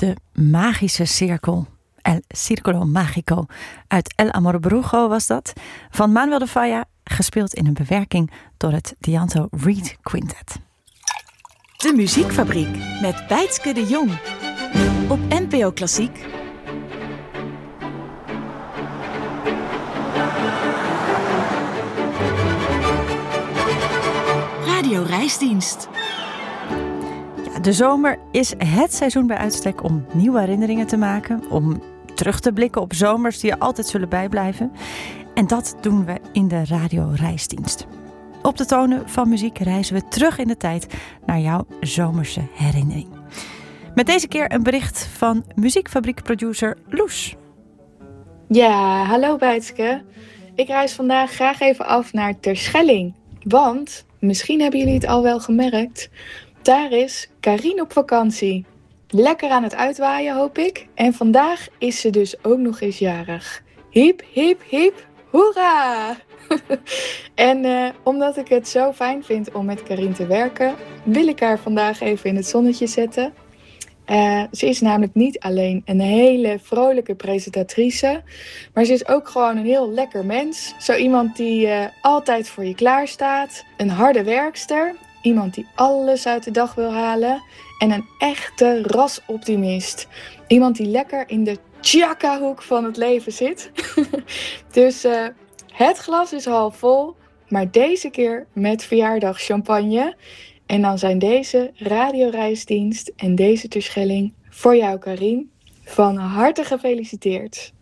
De magische cirkel, El Circolo Magico, uit El Amor Brujo was dat, van Manuel de Falla, gespeeld in een bewerking door het Dianto Reed Quintet. De Muziekfabriek met Bijtske de Jong op NPO Klassiek. Radio Reisdienst. De zomer is het seizoen bij uitstek om nieuwe herinneringen te maken, om terug te blikken op zomers die er altijd zullen bijblijven. En dat doen we in de Radio Reisdienst. Op de tonen van muziek reizen we terug in de tijd naar jouw zomerse herinnering. Met deze keer een bericht van muziekfabriekproducer Loes. Ja, hallo Bijtske. Ik reis vandaag graag even af naar Terschelling. Want, misschien hebben jullie het al wel gemerkt, daar is Carien op vakantie. Lekker aan het uitwaaien, hoop ik. En vandaag is ze dus ook nog eens jarig. Hiep, hiep, hiep, hoera! En omdat ik het zo fijn vind om met Carien te werken, wil ik haar vandaag even in het zonnetje zetten. Ze is namelijk niet alleen een hele vrolijke presentatrice, maar ze is ook gewoon een heel lekker mens. Zo iemand die altijd voor je klaar staat, een harde werkster, iemand die alles uit de dag wil halen en een echte rasoptimist. Iemand die lekker in de tjaka-hoek van het leven zit. Dus het glas is half vol, maar deze keer met verjaardagchampagne. En dan zijn deze radioreisdienst en deze Terschelling voor jou, Carien. Van harte gefeliciteerd.